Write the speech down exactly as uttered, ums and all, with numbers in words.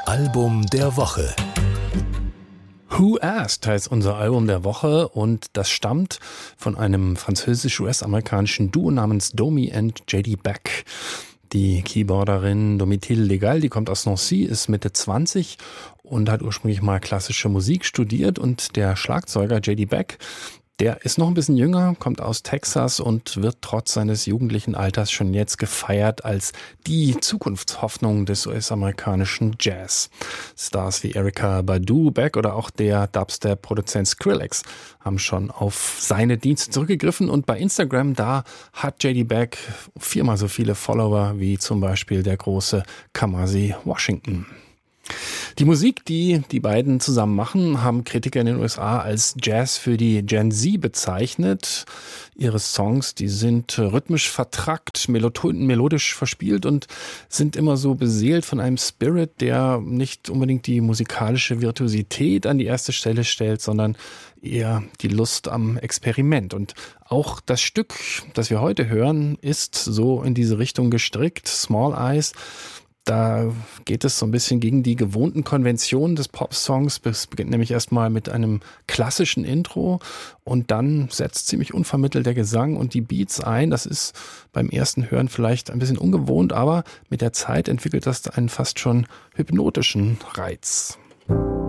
Album der Woche. Who Asked heißt unser Album der Woche und das stammt von einem französisch-US-amerikanischen Duo namens Domi and J D Beck. Die Keyboarderin Domitille Legal, die kommt aus Nancy, ist Mitte zwanzig und hat ursprünglich mal klassische Musik studiert, und der Schlagzeuger J D Beck, der ist noch ein bisschen jünger, kommt aus Texas und wird trotz seines jugendlichen Alters schon jetzt gefeiert als die Zukunftshoffnung des U S-amerikanischen Jazz. Stars wie Erykah Badu, Beck oder auch der Dubstep-Produzent Skrillex haben schon auf seine Dienste zurückgegriffen, und bei Instagram, da hat J D Beck viermal so viele Follower wie zum Beispiel der große Kamasi Washington. Die Musik, die die beiden zusammen machen, haben Kritiker in den U S A als Jazz für die Gen Z bezeichnet. Ihre Songs, die sind rhythmisch vertrackt, melodisch verspielt und sind immer so beseelt von einem Spirit, der nicht unbedingt die musikalische Virtuosität an die erste Stelle stellt, sondern eher die Lust am Experiment. Und auch das Stück, das wir heute hören, ist so in diese Richtung gestrickt, Small Eyes. Da geht es so ein bisschen gegen die gewohnten Konventionen des Pop-Songs. Es beginnt nämlich erstmal mit einem klassischen Intro und dann setzt ziemlich unvermittelt der Gesang und die Beats ein. Das ist beim ersten Hören vielleicht ein bisschen ungewohnt, aber mit der Zeit entwickelt das einen fast schon hypnotischen Reiz.